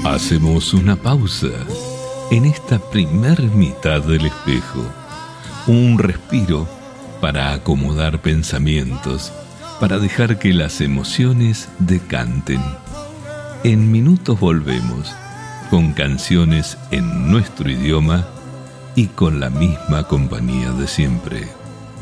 Hacemos una pausa en esta primer mitad del espejo. Un respiro para acomodar pensamientos, para dejar que las emociones decanten. En minutos volvemos con canciones en nuestro idioma y con la misma compañía de siempre.